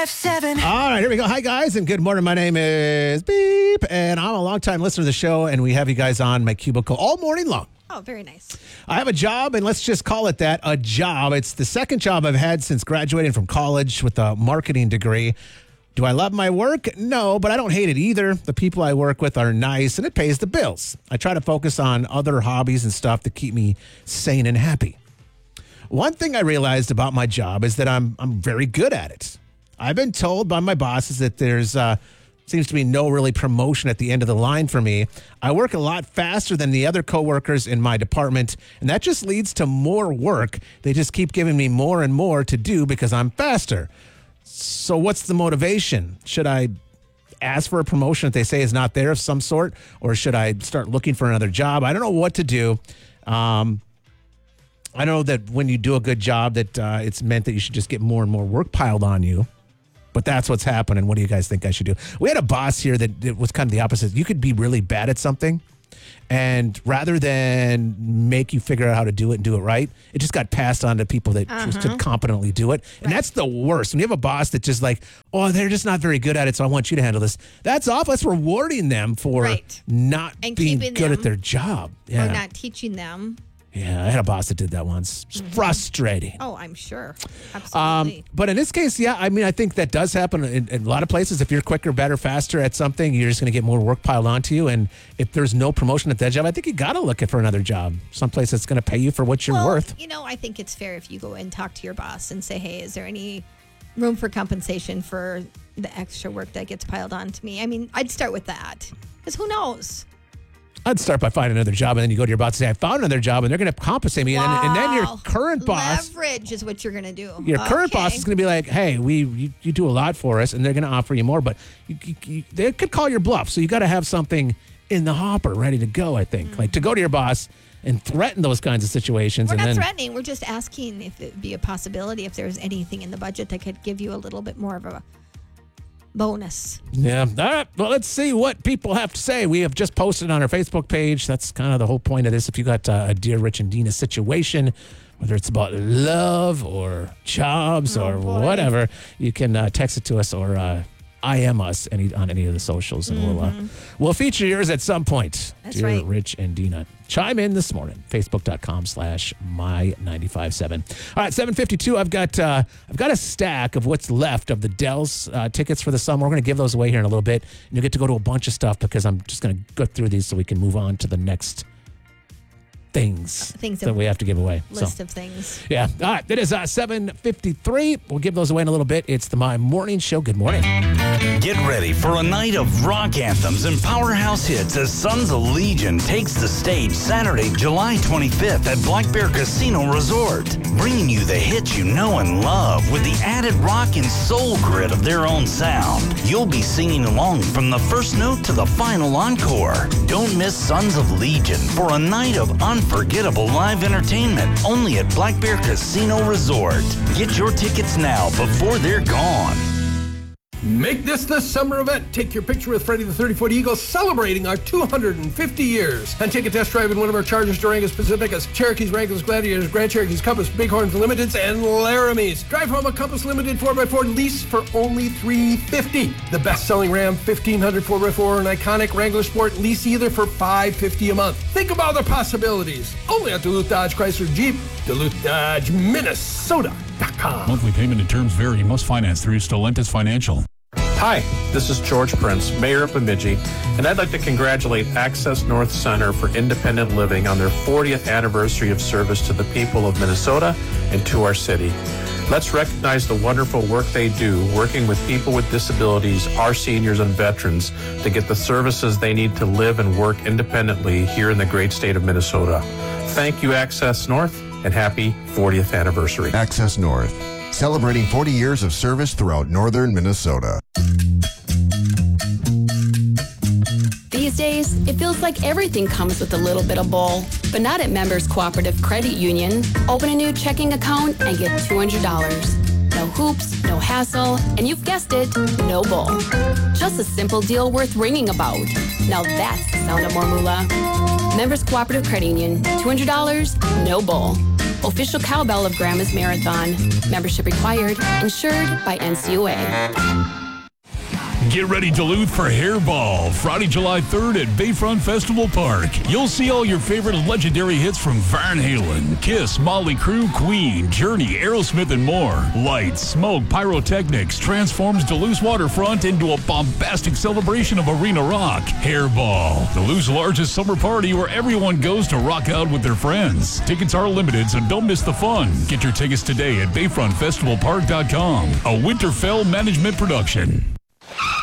95.7. All right, here we go. Hi, guys, and good morning. My name is Beep, and I'm a longtime listener to the show, and we have you guys on my cubicle all morning long. Oh, very nice. I have a job, and let's just call it that, a job. It's the second job I've had since graduating from college with a marketing degree. Do I love my work? No, but I don't hate it either. The people I work with are nice, and it pays the bills. I try to focus on other hobbies and stuff to keep me sane and happy. One thing I realized about my job is that I'm very good at it. I've been told by my bosses that there's seems to be no really promotion at the end of the line for me. I work a lot faster than the other coworkers in my department, and that just leads to more work. They just keep giving me more and more to do because I'm faster. So what's the motivation? Should I ask for a promotion if they say is not there of some sort, or should I start looking for another job? I don't know what to do. I know that when you do a good job that it's meant that you should just get more and more work piled on you. But that's what's happening. What do you guys think I should do? We had a boss here that it was kind of the opposite. You could be really bad at something, and rather than make you figure out how to do it and do it right, it just got passed on to people that just could competently do it. And that's the worst. When you have a boss that just like, oh, they're just not very good at it, so I want you to handle this. That's awful. That's rewarding them for not being good at their job. Or not teaching them. Yeah, I had a boss that did that once. It's frustrating. Oh, I'm sure. Absolutely. But in this case, yeah, I mean, I think that does happen in a lot of places. If you're quicker, better, faster at something, you're just going to get more work piled onto you. And if there's no promotion at that job, I think you got to look for another job, someplace that's going to pay you for what you're worth. You know, I think it's fair if you go and talk to your boss and say, hey, is there any room for compensation for the extra work that gets piled onto me? I mean, I'd start with that, because who knows? I'd start by finding another job, and then you go to your boss and say, I found another job, and they're going to compensate me. And then your current boss... Leverage is what you're going to do. Your current boss is going to be like, hey, you do a lot for us, and they're going to offer you more, but they could call your bluff. So you got to have something in the hopper ready to go, I think. Like to go to your boss and threaten those kinds of situations. We're not threatening. We're just asking if it would be a possibility, if there's anything in the budget that could give you a little bit more of a bonus. Yeah. All right. Well, let's see what people have to say. We have just posted on our Facebook page. That's kind of the whole point of this. If you got a Dear Rich and Dina situation, whether it's about love or jobs or whatever, you can text it to us or IM us on any of the socials, and we'll feature yours at some point. That's Dear right. Rich and Dina. Chime in this morning. Facebook.com/my957. All right, 7:52. I've got a stack of what's left of the Dells tickets for the summer. We're going to give those away here in a little bit, and you'll get to go to a bunch of stuff because I'm just going to go through these so we can move on to the next things that we have to give away. List of things. Yeah. All right. It is 7:53. We'll give those away in a little bit. It's the My Morning Show. Good morning. Get ready for a night of rock anthems and powerhouse hits as Sons of Legion takes the stage Saturday, July 25th at Black Bear Casino Resort, bringing you the hits you know and love with the added rock and soul grit of their own sound. You'll be singing along from the first note to the final encore. Don't miss Sons of Legion for a night of unforgettable live entertainment only at Black Bear Casino Resort. Get your tickets now before they're gone. Make this the summer event. Take your picture with Freddie the 30-foot Eagle celebrating our 250 years. And take a test drive in one of our Chargers, Durangas, Pacificas, Cherokees, Wranglers, Gladiators, Grand Cherokees, Compass, Bighorns, Limiteds, and Laramies. Drive home a Compass Limited 4x4 lease for only $350. The best-selling Ram 1500 4x4 and iconic Wrangler Sport lease either for $550 a month. Think about the possibilities. Only at Duluth Dodge Chrysler Jeep, Duluth Dodge, Minnesota.com. Monthly payment and terms vary. You must finance through Stellantis Financial. Hi, this is George Prince, Mayor of Bemidji, and I'd like to congratulate Access North Center for Independent Living on their 40th anniversary of service to the people of Minnesota and to our city. Let's recognize the wonderful work they do working with people with disabilities, our seniors, and veterans to get the services they need to live and work independently here in the great state of Minnesota. Thank you, Access North, and happy 40th anniversary. Access North, celebrating 40 years of service throughout northern Minnesota. These days, it feels like everything comes with a little bit of bull, but not at Members Cooperative Credit Union. Open a new checking account and get $200. No hoops, no hassle, and you've guessed it, no bull. Just a simple deal worth ringing about. Now that's the sound of more moolah. Members Cooperative Credit Union, $200, no bull. official cowbell of Grandma's Marathon. Membership required. Insured by NCUA. Get ready, Duluth, for Hairball, Friday, July 3rd at Bayfront Festival Park. You'll see all your favorite legendary hits from Van Halen, Kiss, Motley Crue, Queen, Journey, Aerosmith, and more. Lights, smoke, pyrotechnics transforms Duluth's waterfront into a bombastic celebration of arena rock. Hairball, Duluth's largest summer party where everyone goes to rock out with their friends. Tickets are limited, so don't miss the fun. Get your tickets today at BayfrontFestivalPark.com, a Winterfell Management production.